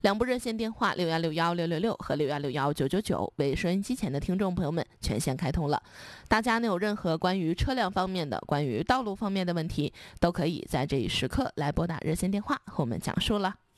两部热线电话61616666和61619999为收音机前的听众朋友们全线开通了。大家呢有任何关于车辆方面的、关于道路方面的问题，都可以在这一时刻来拨打热线电话和我们讲述了。